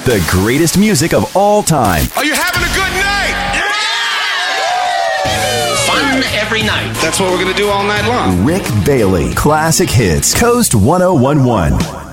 The greatest music of all time. Are you having a good night? Fun every night. That's what we're going to do all night long. Rick Bailey. Classic Hits. Coast 1011.